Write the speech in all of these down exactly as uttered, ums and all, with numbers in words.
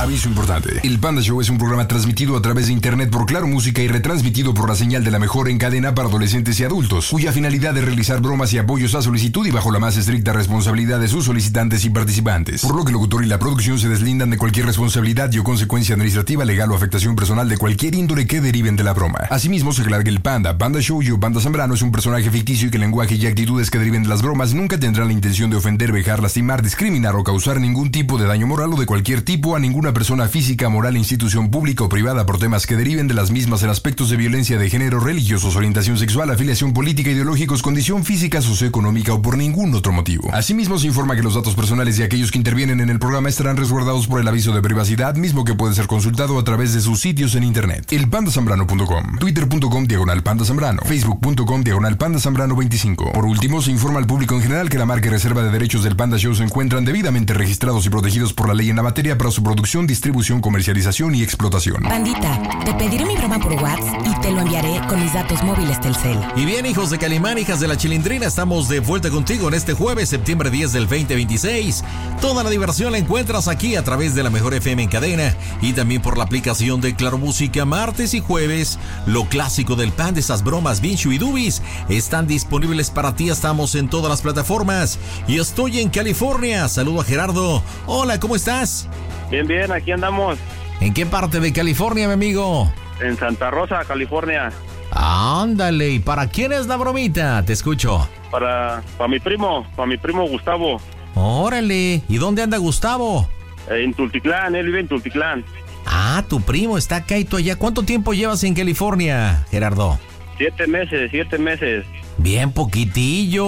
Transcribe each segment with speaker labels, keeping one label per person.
Speaker 1: Aviso importante. El Panda Show es un programa transmitido a través de internet por Claro Música y retransmitido por la señal de la mejor en cadena para adolescentes y adultos, cuya finalidad es realizar bromas y apoyos a solicitud y bajo la más estricta responsabilidad de sus solicitantes y participantes. Por lo que el locutor y la producción se deslindan de cualquier responsabilidad y o consecuencia administrativa, legal o afectación personal de cualquier índole que deriven de la broma. Asimismo, se aclara que el Panda, Panda Show y o Panda Zambrano es un personaje ficticio y que el lenguaje y actitudes que deriven de las bromas nunca tendrán la intención de ofender, vejar, lastimar, discriminar o causar ningún tipo de daño moral o de cualquier tipo a ninguna persona física, moral, institución pública o privada por temas que deriven de las mismas en aspectos de violencia de género, religiosos, orientación sexual, afiliación política, ideológicos, condición física, socioeconómica o por ningún otro motivo. Asimismo, se informa que los datos personales de aquellos que intervienen en el programa estarán resguardados por el aviso de privacidad, mismo que puede ser consultado a través de sus sitios en internet. el panda zambrano punto com, twitter punto com diagonal panda zambrano, facebook punto com diagonal panda zambrano veinticinco. Por último, se informa al público en general que la marca y reserva de derechos del Panda Show se encuentran debidamente registrados y protegidos por la ley en la materia para su producción, distribución, comercialización y explotación.
Speaker 2: Pandita, te pediré mi broma por WhatsApp y te lo enviaré con mis datos móviles Telcel.
Speaker 3: Y bien, hijos de Calimán, hijas de la Chilindrina, estamos de vuelta contigo en este jueves, septiembre diez del veinte veintiséis. Toda la diversión la encuentras aquí a través de la mejor F M en cadena y también por la aplicación de Claro Música. Martes y jueves, lo clásico del Panda, esas bromas Vinchu y Dubis están disponibles para ti. Estamos en todas las plataformas y estoy en California. Saludo a Gerardo. Hola, ¿cómo estás?
Speaker 4: Bien, bien, aquí andamos.
Speaker 3: ¿En qué parte de California, mi amigo?
Speaker 4: En Santa Rosa, California.
Speaker 3: Ándale, ¿y para quién es la bromita? Te escucho.
Speaker 4: Para, para mi primo, para mi primo Gustavo.
Speaker 3: Órale, ¿y dónde anda Gustavo?
Speaker 4: En Tultitlán, él vive en Tultitlán.
Speaker 3: Ah, tu primo está acá y tú allá. ¿Cuánto tiempo llevas en California, Gerardo?
Speaker 4: Siete meses, siete meses.
Speaker 3: Bien poquitillo,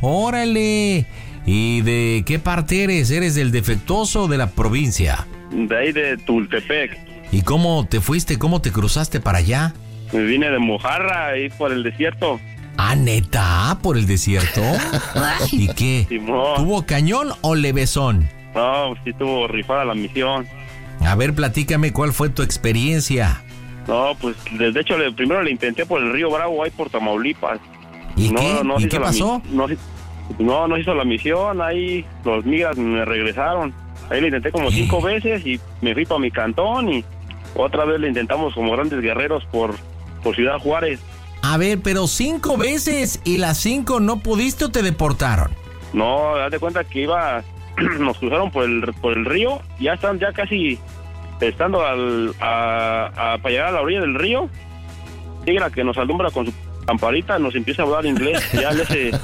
Speaker 3: órale. ¿Y de qué parte eres? ¿Eres del defectuoso o de la provincia?
Speaker 4: De ahí de Tultepec.
Speaker 3: ¿Y cómo te fuiste? ¿Cómo te cruzaste para allá?
Speaker 4: Me vine de Mojarra, ahí por el desierto.
Speaker 3: Ah, ¿neta? ¿Por el desierto? ¿Y qué?
Speaker 4: Simón.
Speaker 3: ¿Tuvo cañón o levesón?
Speaker 4: No, sí tuvo rifada la misión.
Speaker 3: A ver, platícame, ¿cuál fue tu experiencia?
Speaker 4: No, pues de hecho le, primero le intenté por el río Bravo, ahí por Tamaulipas.
Speaker 3: ¿Y
Speaker 4: no,
Speaker 3: qué?
Speaker 4: No
Speaker 3: ¿Y qué
Speaker 4: la,
Speaker 3: pasó?
Speaker 4: No, no, no hizo la misión, ahí los migas me regresaron. Ahí le intenté como cinco ¿Eh? veces y me fui para mi cantón y otra vez le intentamos como grandes guerreros por, por Ciudad Juárez.
Speaker 3: A ver, pero cinco veces y las cinco no pudiste o te deportaron.
Speaker 4: No, haz de cuenta que iba, nos cruzaron por el por el río, ya están ya casi estando al, a, a, para llegar a la orilla del río, llega la que nos alumbra con su lamparita, nos empieza a hablar inglés, ya le hace el,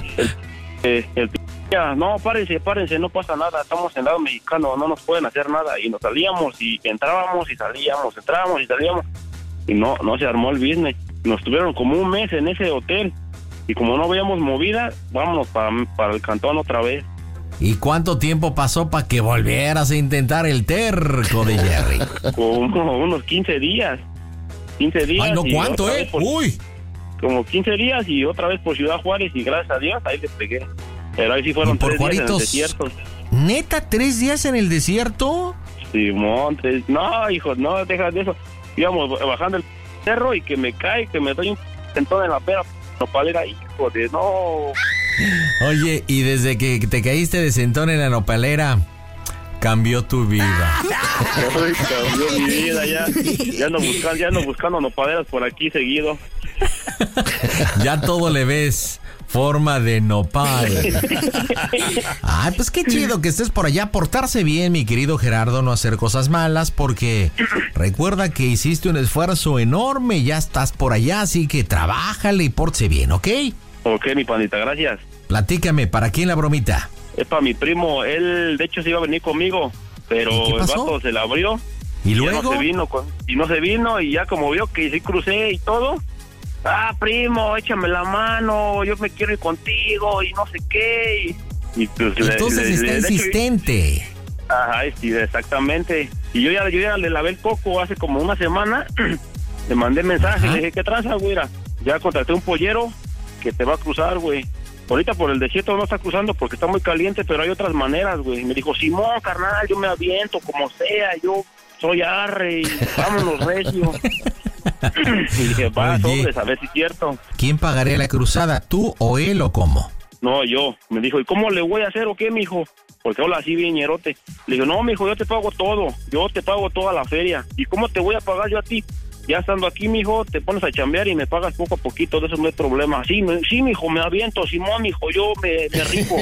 Speaker 4: el, el, el no, párense, párense, no pasa nada, estamos en lado mexicano, no nos pueden hacer nada, y nos salíamos y entrábamos y salíamos, entrábamos y salíamos, y no, no se armó el business. Nos tuvieron como un mes en ese hotel y como no veíamos movida, vámonos para, para el cantón otra vez.
Speaker 3: ¿Y cuánto tiempo pasó para que volvieras a intentar el terco de Jerry?
Speaker 4: Como unos quince días. quince días.
Speaker 3: Ay, no, ¿cuánto, eh?
Speaker 4: Por,
Speaker 3: Uy.
Speaker 4: Como quince días y otra vez por Ciudad Juárez y gracias a Dios ahí les pegué. Pero ahí sí fueron tres días en el desierto.
Speaker 3: ¿Neta tres días en el desierto?
Speaker 4: Simón, tres... No, hijo, no, dejas de eso. Íbamos bajando el cerro y que me cae, que me doy un sentón en la pera nopalera, hijo de no.
Speaker 3: Oye, y desde que te caíste de sentón en la nopalera, cambió tu vida.
Speaker 4: Ay, cambió mi vida, ya, ya ando buscando, ya ando buscando nopaleras por aquí seguido.
Speaker 3: Ya todo le ves forma de nopal. Ay, pues qué chido que estés por allá. Portarse bien, mi querido Gerardo, no hacer cosas malas, porque recuerda que hiciste un esfuerzo enorme, ya estás por allá, así que trabájale y pórtese bien, ¿ok?
Speaker 4: Ok, mi pandita, gracias.
Speaker 3: Platícame, ¿para quién la bromita?
Speaker 4: Es para mi primo, él de hecho se iba a venir conmigo, pero el vato se la abrió.
Speaker 3: ¿Y luego?
Speaker 4: Y no se vino, con, y no se vino, y ya como vio que sí crucé y todo... Ah, primo, échame la mano, yo me quiero ir contigo y no sé qué. Y, y pues,
Speaker 3: entonces le, está le, insistente.
Speaker 4: Hecho, ajá, sí, exactamente. Y yo ya, yo ya le lavé el coco hace como una semana. Le mandé mensaje, ajá. Le dije, ¿qué traza, güera? Ya contraté un pollero que te va a cruzar, güey. Ahorita por el desierto no está cruzando porque está muy caliente, pero hay otras maneras, güey. Me dijo, Simón, carnal, yo me aviento como sea, yo soy arre y vámonos recio. Y dije, va, sobres, a ver si es cierto.
Speaker 3: ¿Quién pagaría la cruzada, tú o él o cómo?
Speaker 4: No, yo. Me dijo, ¿y cómo le voy a hacer o qué, mijo? porque habla así bien ñerote. Le digo, no, mijo, yo te pago todo, yo te pago toda la feria. ¿Y cómo te voy a pagar yo a ti? Ya estando aquí, mijo, te pones a chambear y me pagas poco a poquito, de eso no hay problema. Sí, me, sí, mijo, me aviento, Simón, mijo, yo me, me rifo.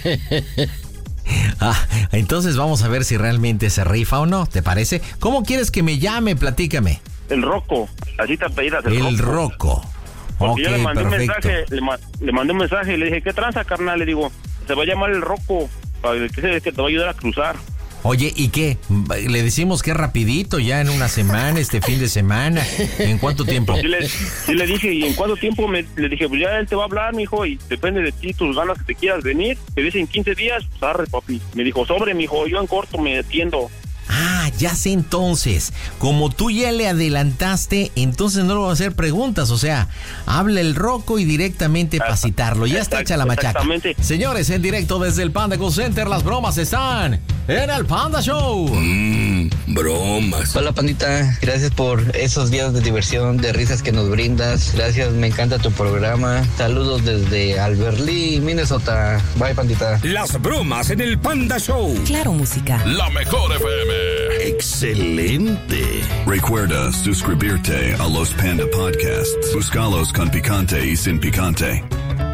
Speaker 3: Ah, entonces vamos a ver si realmente se rifa o no, ¿te parece? ¿Cómo quieres que me llame? Platícame.
Speaker 4: El Rocco, así te apellidas, el,
Speaker 3: el
Speaker 4: Rocco.
Speaker 3: Rocco.
Speaker 4: Porque
Speaker 3: ok,
Speaker 4: yo le mandé
Speaker 3: perfecto.
Speaker 4: un mensaje, le, ma- le mandé un mensaje y le dije, ¿qué tranza, carnal? Le digo, se va a llamar el Rocco, para que, que te va a ayudar a cruzar.
Speaker 3: Oye, ¿y qué? Le decimos que es rapidito, ya en una semana, este fin de semana. ¿En cuánto tiempo?
Speaker 4: Sí le, sí le dije, ¿y en cuánto tiempo? Me, le dije, pues ya él te va a hablar, mijo, y depende de ti, tus ganas que te quieras venir. Te dicen quince días, pues arre, papi. Me dijo, sobre, mijo, yo en corto me atiendo.
Speaker 3: Ah, ya sé entonces. Como tú ya le adelantaste, entonces no le voy a hacer preguntas. O sea, habla el Rocco y directamente para citarlo. Ya está hecha la machaca.
Speaker 4: Exactamente.
Speaker 3: Señores, en directo desde el Panda Call Center, las bromas están en el Panda Show.
Speaker 5: Mmm, bromas.
Speaker 6: Hola, Pandita. Gracias por esos días de diversión, de risas que nos brindas. Gracias, me encanta tu programa. Saludos desde Alberlí, Minnesota. Bye, Pandita.
Speaker 5: Las bromas en el Panda Show.
Speaker 2: Claro, música.
Speaker 7: La mejor F M.
Speaker 5: Excelente.
Speaker 7: Recuerda suscribirte a los Panda Podcasts. Búscalos con picante y sin picante.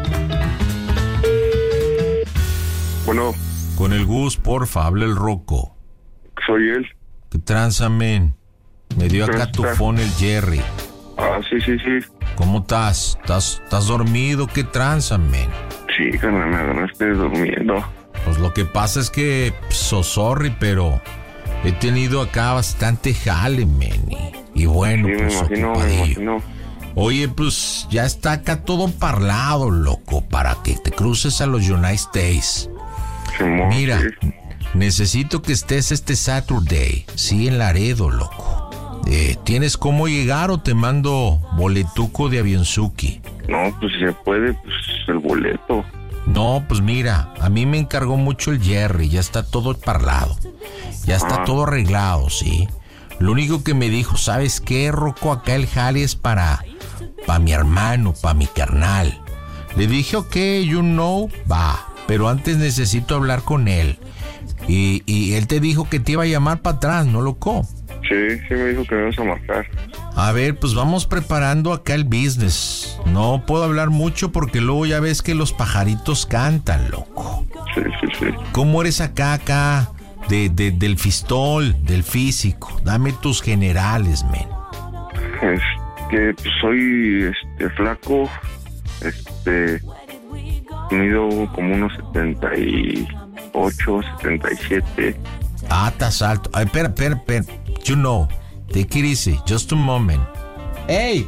Speaker 4: Bueno,
Speaker 3: Con el Gus, porfa, habla el Rocco.
Speaker 4: soy él.
Speaker 3: ¿Qué tranza, men? Me dio acá tu phone el Jerry.
Speaker 4: Ah, sí, sí, sí.
Speaker 3: ¿Cómo estás? ¿Estás, estás dormido? ¿Qué tranza, men?
Speaker 4: Sí, carnal, me agarraste durmiendo.
Speaker 3: Pues lo que pasa es que, so sorry, pero he tenido acá bastante jale, men. Y, y bueno,
Speaker 4: Sí, me
Speaker 3: pues
Speaker 4: imagino, me
Speaker 3: ocupadillo.
Speaker 4: imagino.
Speaker 3: Oye, pues ya está acá todo parlado, loco, para que te cruces a los United States.
Speaker 4: Simón,
Speaker 3: Mira,
Speaker 4: sí.
Speaker 3: necesito que estés este Saturday, sí, en Laredo, loco. Eh, ¿Tienes cómo llegar o te mando boletuco de Avianzuki?
Speaker 4: No, pues si se puede, pues el boleto.
Speaker 3: No, pues mira, a mí me encargó mucho el Jerry, ya está todo parlado. Ya está
Speaker 4: Ah.
Speaker 3: todo arreglado, ¿sí? Lo único que me dijo, ¿sabes qué, Rocco? Acá el jale es para, para mi hermano, para mi carnal. Le dije, ok, you know, va, pero antes necesito hablar con él. Y, y él te dijo que te iba a llamar para atrás, ¿no, loco?
Speaker 4: Sí, sí me dijo que me ibas a marcar.
Speaker 3: A ver, pues vamos preparando acá el business. No puedo hablar mucho porque luego ya ves que los pajaritos cantan, loco.
Speaker 4: Sí, sí, sí.
Speaker 3: ¿Cómo eres acá, acá? De, de, del fistol, del físico. Dame tus generales, men.
Speaker 4: Es que pues, soy este flaco, este mido como unos setenta y ocho, setenta y siete.
Speaker 3: Ah, estás alto. Ay, espera, espera, espera. You know, take it easy, just a moment. Hey,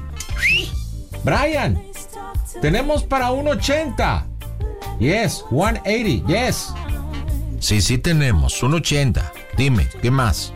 Speaker 3: Brian, tenemos para un ochenta. Yes, one eighty, yes. Sí, sí tenemos, un ochenta. Dime, ¿qué más?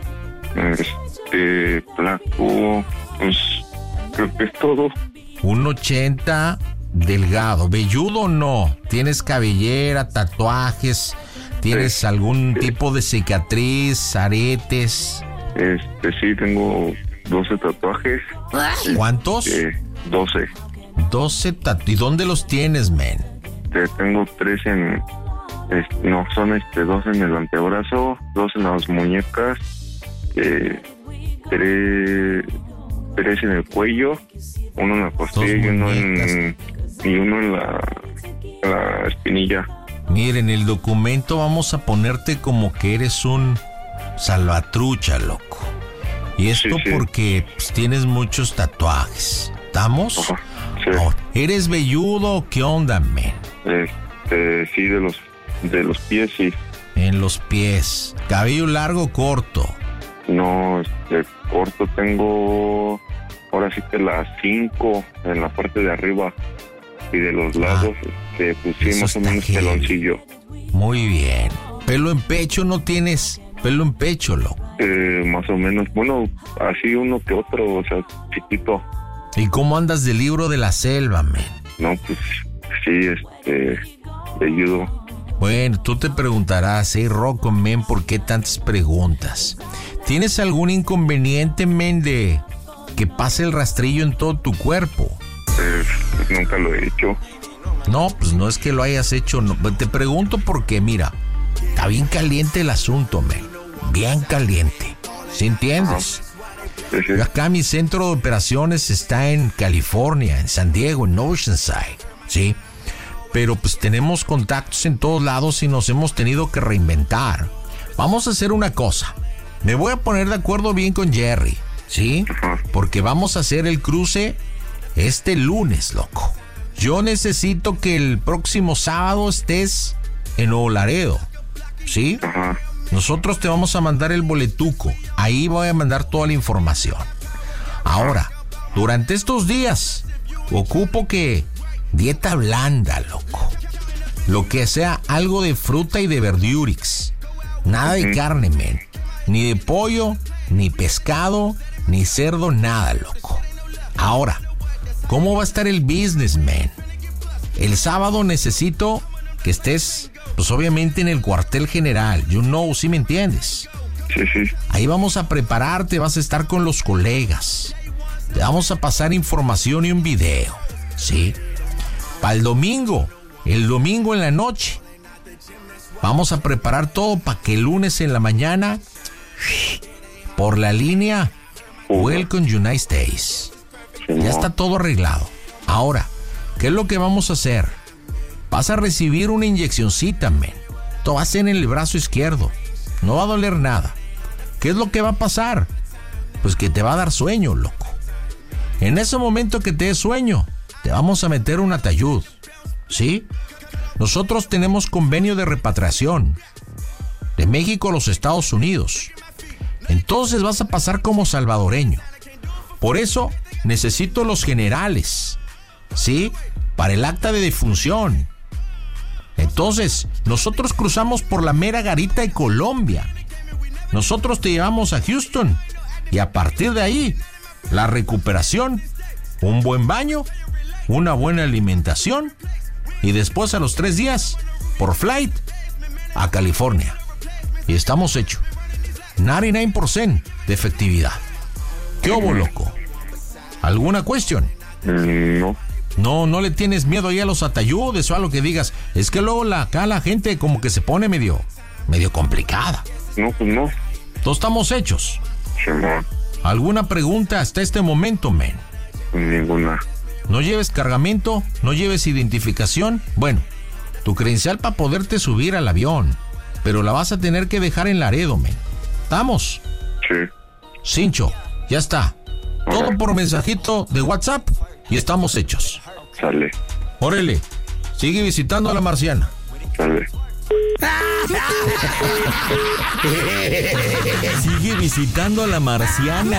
Speaker 4: Este flaco, pues creo que es todo.
Speaker 3: Un ochenta delgado, velludo o no. ¿Tienes cabellera, tatuajes? ¿Tienes
Speaker 4: Sí.
Speaker 3: algún
Speaker 4: Sí.
Speaker 3: tipo de cicatriz, aretes?
Speaker 4: Este sí tengo doce tatuajes.
Speaker 3: ¿Cuántos?
Speaker 4: Eh, doce.
Speaker 3: doce tatuajes. ¿Y dónde los tienes, men?
Speaker 4: Este, tengo tres en este, no, son este dos en el antebrazo, dos en las muñecas, eh, tres, tres en el cuello, uno en la costilla y uno en, y uno en la, la espinilla.
Speaker 3: Miren, en el documento vamos a ponerte como que eres un salvatrucha, loco. Y esto
Speaker 4: Sí, sí.
Speaker 3: porque pues, tienes muchos tatuajes. ¿Estamos?
Speaker 4: Ajá, sí.
Speaker 3: Oh, ¿eres velludo? ¿Qué onda, men?
Speaker 4: Este, sí, de los de los pies, sí.
Speaker 3: En los pies. ¿Cabello largo o corto?
Speaker 4: No, este, corto tengo, ahora sí que las cinco en la parte de arriba y de los lados, este, pues sí,
Speaker 3: eso
Speaker 4: más o
Speaker 3: está
Speaker 4: menos
Speaker 3: heavy.
Speaker 4: peloncillo.
Speaker 3: Muy bien. ¿Pelo en pecho no tienes? Pelo en pecho, loco.
Speaker 4: Eh, más o menos, bueno, así uno que otro, o sea, chiquito.
Speaker 3: ¿Y cómo andas del libro de la selva, men?
Speaker 4: No, pues sí, este, velludo.
Speaker 3: Bueno, tú te preguntarás, hey, Rocco, men, ¿por qué tantas preguntas? ¿Tienes algún inconveniente, men, de que pase el rastrillo en todo tu cuerpo?
Speaker 4: Eh, pues nunca lo he hecho.
Speaker 3: No, pues no es que lo hayas hecho. No. Te pregunto porque, mira, Está bien caliente el asunto, men. Bien caliente. ¿Sí entiendes?
Speaker 8: Sí, sí.
Speaker 3: Yo acá mi centro de operaciones está en California, en San Diego, en Oceanside, ¿sí? Pero pues tenemos contactos en todos lados y nos hemos tenido que reinventar. Vamos a hacer una cosa. Me voy a poner de acuerdo bien con Jerry, ¿sí? Porque vamos a hacer el cruce este lunes, loco. Yo necesito que el próximo sábado estés en Nuevo Laredo, ¿sí?
Speaker 8: Ajá.
Speaker 3: Nosotros te vamos a mandar el boletuco. Ahí voy a mandar toda la información. Ahora, durante estos días, ocupo que dieta blanda, loco. Lo que sea algo de fruta y de verdurix. Nada de carne, men. Ni de pollo, ni pescado, ni cerdo, nada, loco. Ahora, ¿cómo va a estar el business, man? El sábado necesito que estés, pues obviamente en el cuartel general. You know, ¿sí me entiendes?
Speaker 8: Sí, sí.
Speaker 3: Ahí vamos a prepararte, vas a estar con los colegas. Te vamos a pasar información y un video, ¿sí? Para el domingo, el domingo en la noche, vamos a preparar todo para que el lunes en la mañana, por la línea, Welcome United States. Ya está todo arreglado. Ahora, ¿qué es lo que vamos a hacer? Vas a recibir una inyeccióncita, men. Esto va a ser en el brazo izquierdo. No va a doler nada. ¿Qué es lo que va a pasar? Pues que te va a dar sueño, loco. En ese momento que te dé sueño, te vamos a meter un atayud, ¿sí? Nosotros tenemos convenio de repatriación de México a los Estados Unidos. Entonces vas a pasar como salvadoreño. Por eso necesito los generales, ¿sí? Para el acta de defunción. Entonces, nosotros cruzamos por la mera garita de Colombia. Nosotros te llevamos a Houston. Y a partir de ahí, la recuperación, un buen baño, una buena alimentación. Y después a los tres días, por flight, a California. Y estamos hechos. noventa y nueve por ciento de efectividad. ¿Qué hubo, loco? ¿Alguna cuestión?
Speaker 8: Mm, no.
Speaker 3: No, no le tienes miedo ahí a los atayudes o a lo que digas. Es que luego la, acá la gente como que se pone medio, medio complicada.
Speaker 8: No, pues no.
Speaker 3: Todos estamos hechos.
Speaker 8: Sí, no.
Speaker 3: ¿Alguna pregunta hasta este momento, men?
Speaker 8: Ninguna.
Speaker 3: ¿No lleves cargamento? ¿No lleves identificación? Bueno, tu credencial para poderte subir al avión. Pero la vas a tener que dejar en Laredo, men. ¿Estamos?
Speaker 8: Sí.
Speaker 3: Cincho, ya está. Todo por mensajito de WhatsApp y estamos hechos.
Speaker 8: Sale.
Speaker 3: Órale, sigue visitando a la marciana.
Speaker 8: Sale.
Speaker 3: Sigue visitando a la marciana.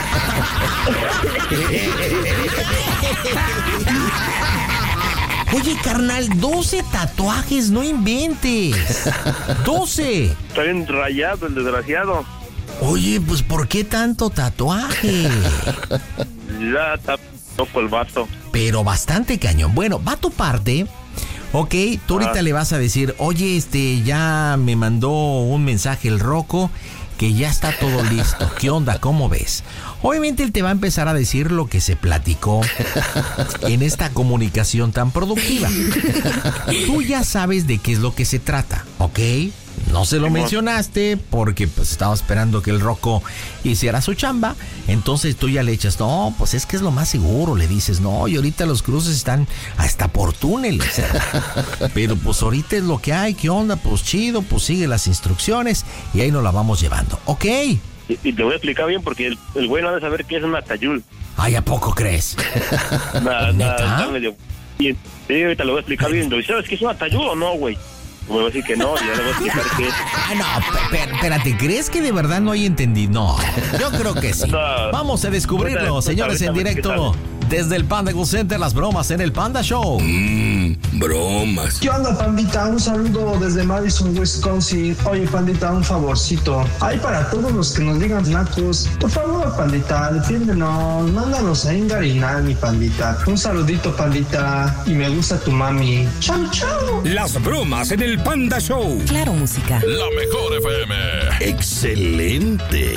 Speaker 3: Oye, carnal, doce tatuajes, no inventes. doce.
Speaker 4: Está bien rayado el desgraciado.
Speaker 3: Oye, pues ¿por qué tanto tatuaje?
Speaker 4: Ya está loco el vato.
Speaker 3: Pero bastante cañón. Bueno, va tu parte. Ok, tú ahorita ah. le vas a decir, oye, este, ya me mandó un mensaje el Rocco que ya está todo listo. ¿Qué onda? ¿Cómo ves? Obviamente él te va a empezar a decir lo que se platicó en esta comunicación tan productiva. Tú ya sabes de qué es lo que se trata, ¿ok? No se lo mencionaste porque pues estaba esperando que el Rocco hiciera su chamba. Entonces tú ya le echas, no, pues es que es lo más seguro. Le dices, no, y ahorita los cruces están hasta por túneles. Pero pues ahorita es lo que hay. ¿Qué onda? Pues chido, pues sigue las instrucciones y ahí nos la vamos llevando, ¿ok?
Speaker 4: Y, y te voy a explicar bien porque el, el güey no ha de saber qué es un atayul.
Speaker 3: Ay, ¿a poco crees?
Speaker 4: Nada, nada, medio... Sí, ahorita lo voy a explicar bien. ¿Sabes qué es un atayul o no, güey? Me va a decir que no, ya le voy a explicar qué es.
Speaker 3: Ah, no, espérate, ¿crees que de verdad no hay entendido? No, yo creo que sí. No. Vamos a descubrirlo, ahorita, señores, ahorita, en directo. Desde el Panda Go Center, las bromas en el Panda Show.
Speaker 5: Mmm, bromas.
Speaker 9: ¿Qué onda, pandita? Un saludo desde Madison, Wisconsin. Oye, pandita, un favorcito. Ay, para todos los que nos digan nacos, por favor, pandita, defiéndenos. Mándanos a Ingarinar, mi pandita. Un saludito, pandita. Y me gusta tu mami. Chau, chau.
Speaker 5: Las bromas en el Panda Show.
Speaker 2: Claro, música.
Speaker 10: La mejor F M.
Speaker 5: Excelente.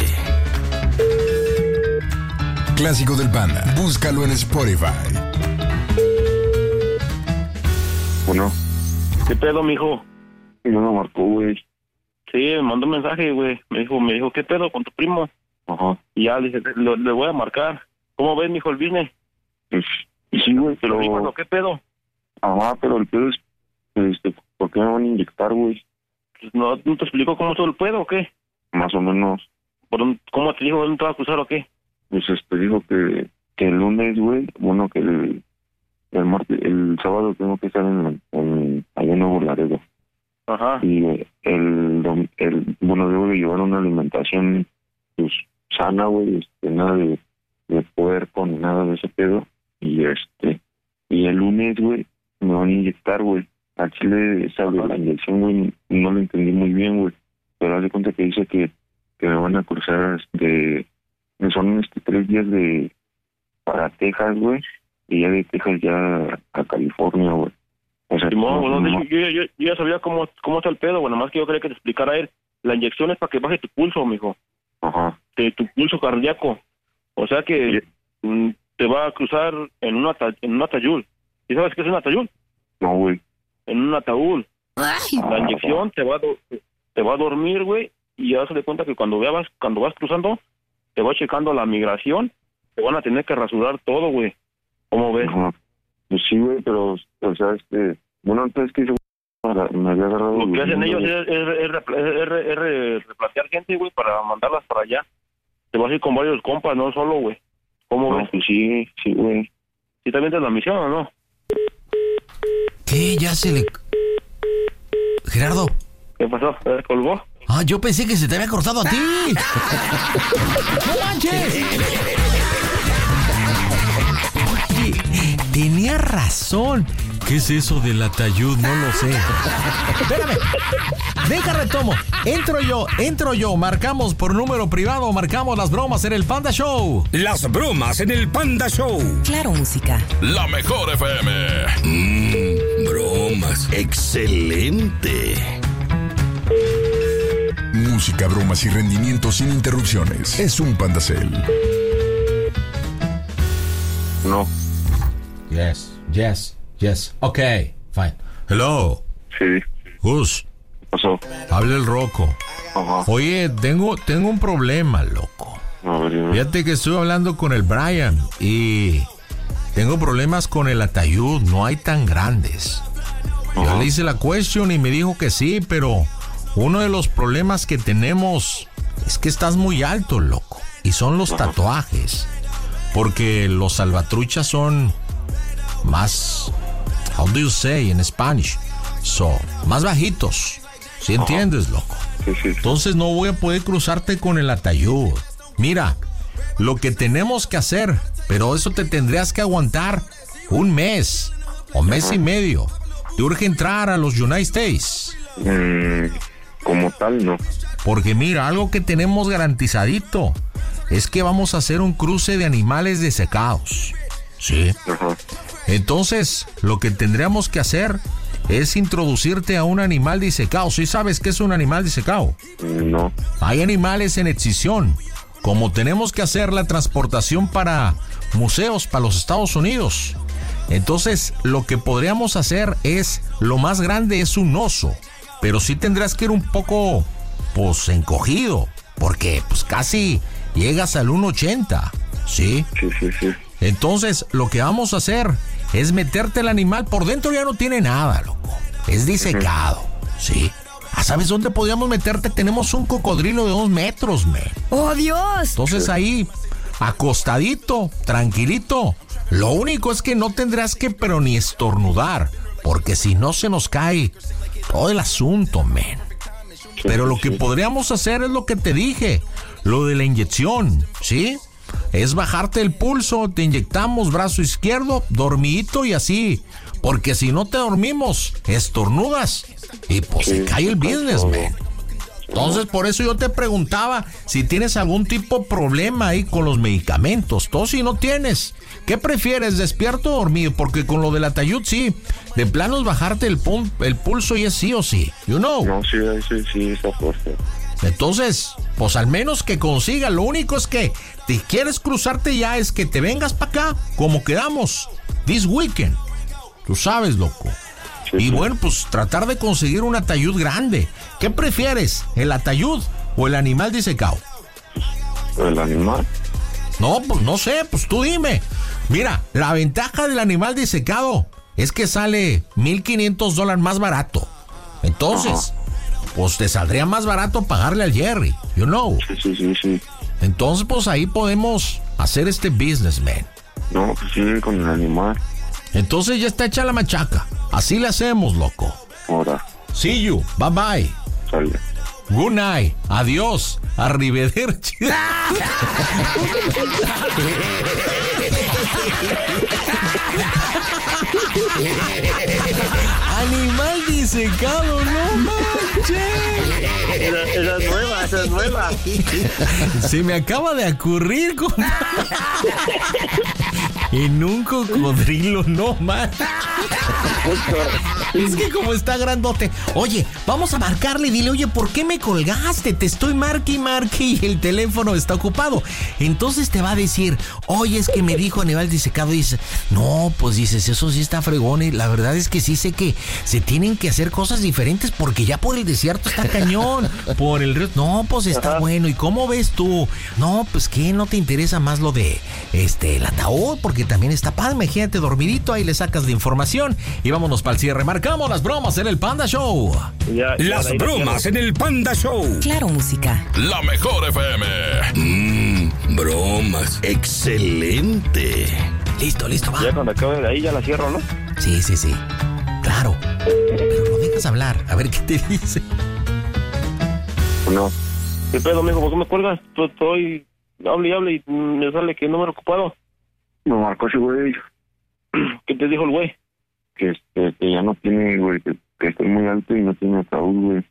Speaker 1: Clásico del Panda. Búscalo en Spotify.
Speaker 8: Bueno.
Speaker 4: ¿Qué pedo, mijo?
Speaker 8: No me marcó, güey.
Speaker 4: Sí, me mandó un mensaje, güey. Me dijo, me dijo, ¿qué pedo con tu primo?
Speaker 8: Ajá.
Speaker 4: Y ya le dije, le, le voy a marcar. ¿Cómo ves, mijo, el business?
Speaker 8: Pues, sí, güey, pero...
Speaker 4: Pero, bueno, ¿qué pedo?
Speaker 8: Ajá, pero el pedo es, este, ¿por qué me van a inyectar, güey?
Speaker 4: Pues, ¿no, ¿No te explico cómo todo el pedo o qué?
Speaker 8: Más o menos.
Speaker 4: ¿Por dónde, ¿Cómo te dijo dónde te va a cruzar o qué?
Speaker 8: Pues, este, dijo que, que el lunes, güey, bueno, que el, el martes, el sábado tengo que estar en, en allá en Nuevo Laredo.
Speaker 4: Ajá.
Speaker 8: Y el, dom- el, bueno, debo de llevar una alimentación, pues, sana, güey, este, nada de, de puerco ni nada de ese pedo. Y este, y el lunes, güey, me van a inyectar, güey. A Chile, esa de la inyección, güey, no lo entendí muy bien, güey. Pero haz de cuenta que dice que, que me van a cruzar, este, son este tres días de, para Texas, güey, y ya de Texas ya a California, güey. O sea,
Speaker 4: Simón,
Speaker 8: no,
Speaker 4: bueno,
Speaker 8: no,
Speaker 4: de hecho, yo, yo, yo ya sabía cómo, cómo está el pedo, bueno, más que yo quería que te explicara él. La inyección es para que baje tu pulso, mijo.
Speaker 8: Ajá.
Speaker 4: De tu pulso cardíaco. O sea que mm, te va a cruzar en, una ta- en un ataúd. ¿Y sabes qué es un ataúd?
Speaker 8: No, güey.
Speaker 4: En un ataúd.
Speaker 2: Ay.
Speaker 4: La inyección te va a, do- te va a dormir, güey, y ya se de cuenta que cuando veas, cuando vas cruzando, te va checando la migración, te van a tener que rasurar todo, güey. ¿Cómo ves?
Speaker 8: Ajá. Pues sí, güey, pero, o sea, este... Bueno, entonces que ese güey me había agarrado...
Speaker 4: Lo que hacen
Speaker 8: güey,
Speaker 4: ellos es, es, es, repla- es re- es re- replantear gente, güey, para mandarlas para allá. Te vas a ir con varios compas, no solo, güey. ¿Cómo
Speaker 8: No,
Speaker 4: ves?
Speaker 8: pues sí, sí, güey.
Speaker 4: ¿Sí también te la misión o no?
Speaker 3: ¿Qué? Ya se le... Gerardo.
Speaker 4: ¿Qué pasó? ¿Eh, ¿Colgó?
Speaker 3: Ah, yo pensé que se te había cortado a ti. ¡No manches! Oye, tenía razón. ¿Qué es eso del atayud? No lo sé. Espérame. Deja retomo. Entro yo, entro yo. Marcamos por número privado, marcamos las bromas en el Panda Show.
Speaker 5: Las bromas en el Panda Show.
Speaker 2: Claro, música.
Speaker 10: La mejor F M.
Speaker 5: Mmm, bromas. Excelente.
Speaker 1: Música, bromas y rendimiento sin interrupciones. Es un Pandacel.
Speaker 8: No.
Speaker 3: Yes, yes, yes. Ok, fine. Hello.
Speaker 8: Sí.
Speaker 3: Gus,
Speaker 8: ¿Qué pasó?
Speaker 3: habla el Rocco.
Speaker 8: Ajá.
Speaker 3: Oye, tengo, tengo un problema, loco.
Speaker 8: A ver, dime.
Speaker 3: Fíjate que estoy hablando con el Brian y tengo problemas con el atayud, no hay tan grandes. Yo
Speaker 8: Ajá.
Speaker 3: le hice la question y me dijo que sí, pero uno de los problemas que tenemos es que estás muy alto, loco. Y son los
Speaker 8: Ajá.
Speaker 3: tatuajes. Porque los salvatruchas son más, how do you say in Spanish? So, más bajitos. ¿Sí entiendes, loco?
Speaker 8: Sí, sí.
Speaker 3: Entonces no voy a poder cruzarte con el atayud. Mira, lo que tenemos que hacer, pero eso te tendrías que aguantar un mes o mes y medio. Te urge entrar a los United States.
Speaker 8: Mm, como tal, no.
Speaker 3: Porque mira, algo que tenemos garantizadito es que vamos a hacer un cruce de animales desecados. Sí.
Speaker 8: Ajá.
Speaker 3: Entonces, lo que tendríamos que hacer es introducirte a un animal disecado. ¿Sí sabes qué es un animal disecado?
Speaker 8: No.
Speaker 3: Hay animales en extinción. Como tenemos que hacer la transportación para museos, para los Estados Unidos. Entonces, lo que podríamos hacer es, lo más grande es un oso. Pero sí tendrás que ir un poco, pues, encogido. Porque, pues, casi llegas al uno ochenta. ¿Sí?
Speaker 8: Sí, sí, sí.
Speaker 3: Entonces, lo que vamos a hacer es meterte el animal. Por dentro ya no tiene nada, loco. Es disecado, ¿sí? Ah, ¿sabes dónde podríamos meterte? Tenemos un cocodrilo de dos metros, man.
Speaker 2: ¡Oh, Dios!
Speaker 3: Entonces ahí, acostadito, tranquilito. Lo único es que no tendrás que, pero ni estornudar. Porque si no se nos cae todo el asunto, man. Pero lo que podríamos hacer es lo que te dije. Lo de la inyección, ¿sí? Es bajarte el pulso, te inyectamos brazo izquierdo, dormidito y así. Porque si no te dormimos, estornudas y pues se cae el business, man. Entonces por eso yo te preguntaba si tienes algún tipo de problema ahí con los medicamentos. Todo si no tienes, ¿qué prefieres, despierto o dormido? Porque con lo del atayud sí, de plano es bajarte el, pul- el pulso y es sí o sí, you know.
Speaker 8: No, sí, sí, sí, está fuerte.
Speaker 3: Entonces, pues al menos que consiga. Lo único es que te quieres cruzarte ya, es que te vengas para acá, como quedamos, this weekend. Tú sabes, loco.
Speaker 8: Sí,
Speaker 3: y
Speaker 8: sí.
Speaker 3: bueno, pues tratar de conseguir un ataúd grande. ¿Qué prefieres, el ataúd o el animal disecado?
Speaker 8: El animal.
Speaker 3: No, pues no sé, pues tú dime. Mira, la ventaja del animal disecado es que sale mil quinientos dólares más barato. Entonces, ajá, pues te saldría más barato pagarle al Jerry, you know.
Speaker 8: Sí, sí, sí, sí.
Speaker 3: Entonces, pues ahí podemos hacer este business, man.
Speaker 8: No, pues sí, con el animal.
Speaker 3: Entonces ya está hecha la machaca. Así le hacemos, loco.
Speaker 8: Ahora.
Speaker 3: See you. Bye bye.
Speaker 8: Sale.
Speaker 3: Good night. Adiós. Arrivederci. Animal disecado, no manches.
Speaker 4: Esa, esa es nueva, esa es nueva.
Speaker 3: Se me acaba de ocurrir, compadre. En un cocodrilo, no manches. Es que como está grandote. Oye, vamos a marcarle y dile, oye, ¿por qué me colgaste? Te estoy marque y marque y el teléfono está ocupado. Entonces te va a decir, oye, es que me dijo Aníbal disecado. Y dice, no, pues dices, eso sí está fregón. Y la verdad es que sí sé que se tienen que hacer cosas diferentes porque ya por el desierto está cañón. Por el río, no, pues está Ajá. bueno. ¿Y cómo ves tú? No, pues que no te interesa más lo de este el ataúd, porque también está padre. Imagínate dormidito, ahí le sacas de información y vámonos para el cierre. Marcamos las bromas en el Panda Show.
Speaker 5: Ya, ya, las bromas en el Panda Show.
Speaker 2: Claro, música.
Speaker 10: La mejor F M.
Speaker 5: Mmm, bromas. Excelente.
Speaker 3: Listo, listo, va.
Speaker 4: Ya cuando acabe de ahí ya la cierro, ¿no?
Speaker 3: Sí, sí, sí. Claro. Pero lo dejas hablar. A ver qué te dice.
Speaker 8: No.
Speaker 4: ¿Qué pedo, mijo? ¿Por qué me cuelgas? Estoy... Hable y hable y me sale que número ocupado.
Speaker 8: Me marcó ese güey.
Speaker 4: ¿Qué te dijo el güey?
Speaker 8: Que, este, que ya no tiene, güey, que, que estoy muy alto y no tiene ataúd, güey.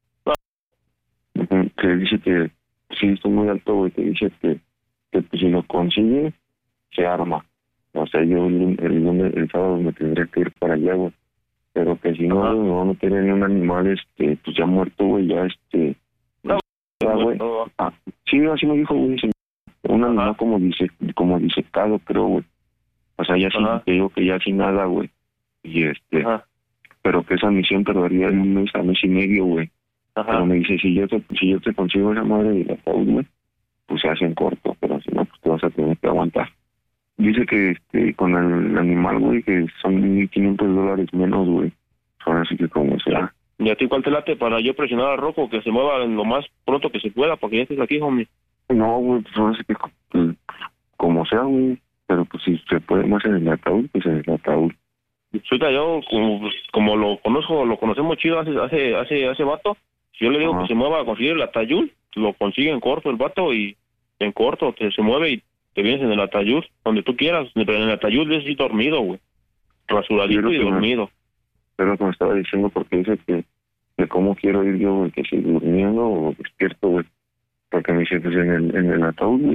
Speaker 8: No. Que dice que sí, estoy muy alto, güey, que dice que, que pues, si lo consigue, se arma. O sea, yo el, el, el, el sábado me tendría que ir para allá, güey. Pero que si no, güey, me van a tener ni un animal, este, pues ya muerto, güey, ya, este...
Speaker 4: No,
Speaker 8: ya, güey.
Speaker 4: No.
Speaker 8: Ah, sí, así me dijo, güey, un animal Ajá. como dice, como disecado, creo, güey. O sea, ya sí, te digo que ya sin nada, güey. Y este, Ajá. pero que esa misión tardaría en un mes, a mes y medio, güey. Pero me dice, si yo te, si yo te consigo esa madre de la ataúd, güey, pues se hace en corto, pero si no, pues te vas a tener que aguantar. Dice que este, con el animal, güey, que son mil quinientos dólares menos, güey. Ahora sí que como sea.
Speaker 4: ¿Y a ti cuál te late para yo presionar a Rocco que se mueva lo más pronto que se pueda para que ya estés aquí, homie?
Speaker 8: No, güey, pues ahora sí que pues, como sea, güey. Pero pues si se puede más en el ataúd, pues en el ataúd.
Speaker 4: Ahorita yo, como, como lo conozco, lo conocemos chido hace hace hace, hace vato, si yo le digo Ajá. que se mueva a conseguir el atayud, lo consigue en corto el vato y en corto te, se mueve y te vienes en el atayud, donde tú quieras, pero en el atayud ves así dormido, güey. Rasuradito y dormido.
Speaker 8: Me, pero que me estaba diciendo porque dice que, que cómo quiero ir yo, güey, que si durmiendo o despierto, güey. Porque me dice, pues en el, en el ataúd, güey,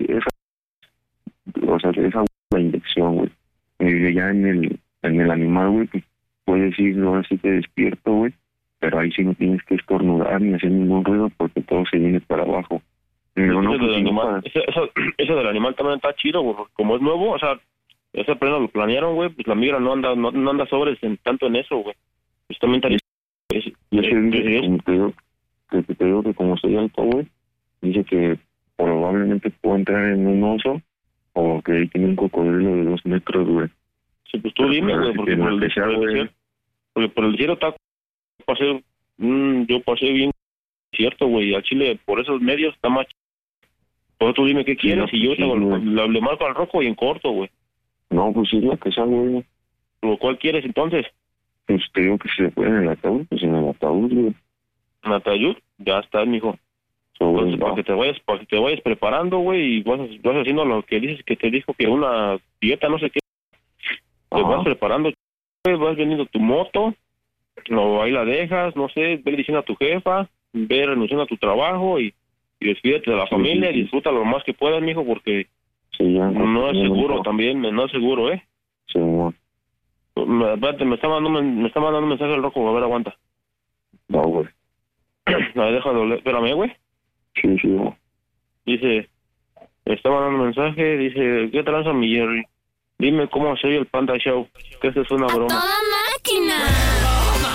Speaker 8: esa, o sea, esa la inyección, güey. Y ya en el, en el animal, güey, pues puedes ir, ahora sí te despierto, güey, pero ahí sí no tienes que estornudar ni hacer ningún ruido porque todo se viene para abajo.
Speaker 4: Pero no, pues, del animal, para... eso, eso, eso del animal también está chido, güey, como es nuevo, o sea, ese pleno lo planearon, güey, pues la migra no anda no, no anda sobres en, tanto en eso, güey. Pues también está...
Speaker 8: Y ese dice, como te digo, que te digo que como soy alto, güey, dice que probablemente puedo entrar en un oso o que ahí tiene un cocodrilo de dos metros, güey.
Speaker 4: Sí, pues tú pero dime, güey, porque por el desierto, güey. Porque por el desierto está... Pasé, mmm, yo pasé bien cierto, güey, al Chile por esos medios está más... Pues tú dime qué quieres sí, y yo sí, le, le marco al Rocco y en corto, güey.
Speaker 8: No, pues sí, lo que sea, güey.
Speaker 4: ¿Lo cuál quieres entonces?
Speaker 8: Pues te digo que si se puede en el ataúd, pues en el ataúd, güey.
Speaker 4: ¿En el ataúd? Ya está, mijo. Entonces, para que te vayas, para que te vayas preparando, güey, y vas, vas haciendo lo que dices que te dijo que una dieta, no sé qué. Te Ajá. vas preparando, güey, vas vendiendo tu moto, o ahí la dejas, no sé, ve diciendo a tu jefa, ve renunciando a tu trabajo y, y despídete de la sí, familia, sí, sí. Disfruta lo más que puedas, mijo, porque
Speaker 8: sí, ya,
Speaker 4: no es seguro no. también, no es seguro, ¿eh?
Speaker 8: Sí, no.
Speaker 4: Me, espérate, me está mandando, me está mandando un mensaje el Rocco, a ver, aguanta.
Speaker 8: No, güey.
Speaker 4: A ver, déjalo, espérame, güey.
Speaker 8: Sí, sí, no.
Speaker 4: Dice, me está mandando un mensaje, dice, ¿qué tranza mi Jerry? Dime cómo soy el Panda Show, que esto es una broma.
Speaker 11: ¡A toda máquina!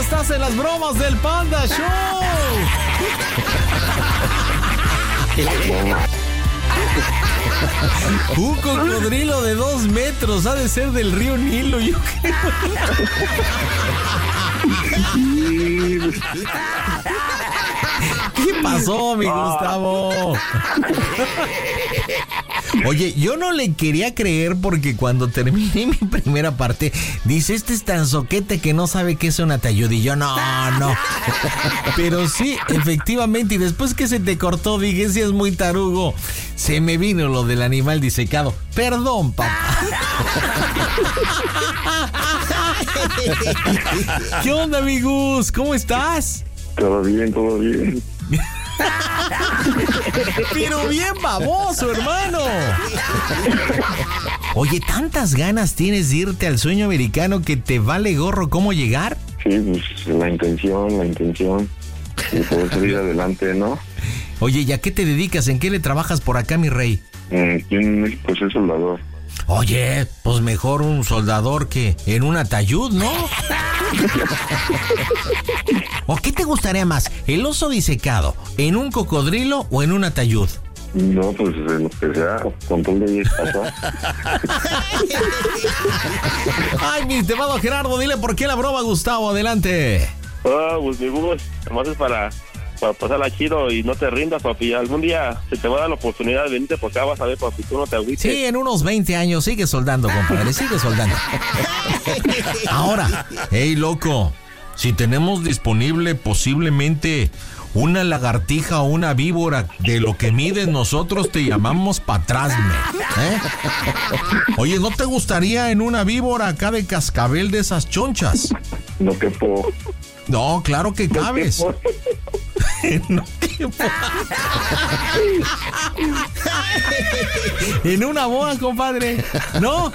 Speaker 3: estás en las bromas del Panda Show. Un cocodrilo de dos metros, ha de ser del río Nilo, yo creo. ¿Qué pasó, mi Gustavo? Oye, yo no le quería creer porque cuando terminé mi primera parte, dice, este es tan soquete que no sabe qué es una tayud. Y yo, no, no. Pero sí, efectivamente, y después que se te cortó, dije, si es muy tarugo. Se me vino lo del animal disecado. Perdón, papá. ¿Qué onda, mi Gus? ¿Cómo estás?
Speaker 8: Todo bien, todo bien.
Speaker 3: Pero bien baboso, hermano. Oye, ¿tantas ganas tienes de irte al sueño americano que te vale gorro cómo llegar?
Speaker 8: Sí, pues la intención, la intención de poder salir adelante, ¿no?
Speaker 3: Oye, ¿y a qué te dedicas? ¿En qué le trabajas por acá, mi rey?
Speaker 8: Eh, aquí en México soy soldador.
Speaker 3: Oye, pues mejor un soldador que en un atayud, ¿no? ¿O qué te gustaría más? ¿El oso disecado en un cocodrilo o en un atayud?
Speaker 8: No, pues en lo que sea, con todo de pasa.
Speaker 3: Ay, mi estimado Gerardo, dile por qué la broma, Gustavo, adelante.
Speaker 4: Ah, pues mi Gus, además es para, para pasarla chido y no te rindas, papi. Algún día se te va a dar la oportunidad de venirte por acá, vas a ver, papi, tú no te agüites.
Speaker 3: Sí, en unos veinte años, sigue soldando, compadre, sigue soldando. Ahora, hey, loco, si tenemos disponible posiblemente una lagartija o una víbora de lo que miden nosotros, te llamamos pa' atrás, ¿eh? Oye, ¿no te gustaría en una víbora acá de cascabel de esas chonchas?
Speaker 8: No quepo.
Speaker 3: No, claro que cabes. No quepo. En una boa, compadre. ¿No?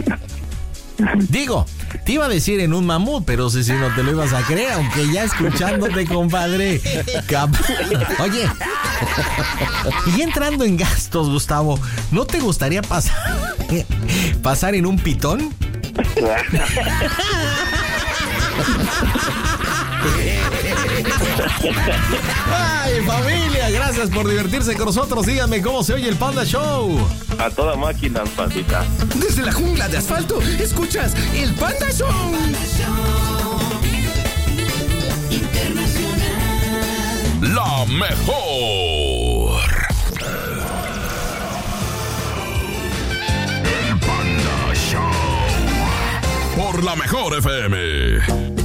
Speaker 3: Digo, te iba a decir en un mamut, pero si, si no te lo ibas a creer, aunque ya escuchándote, compadre. Cap- Oye, y entrando en gastos, Gustavo, ¿no te gustaría pasar, pasar en un pitón? Ay, familia, gracias por divertirse con nosotros. Díganme cómo se oye el Panda Show.
Speaker 4: A toda máquina, pandita.
Speaker 5: Desde la jungla de asfalto, escuchas el Panda Show. Panda Show Internacional. La mejor. El Panda Show. Por la mejor F M.